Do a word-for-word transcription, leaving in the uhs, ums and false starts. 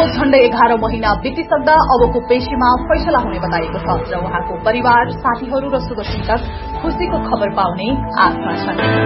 झण्डै एघार महिना बितिसक्दा अबको पेशीमा फैसला हुने बताइएको छ र उहाँको परिवार साथीहरू र शुभचिन्तक खुशीको खबर पाउने आशमा छन्।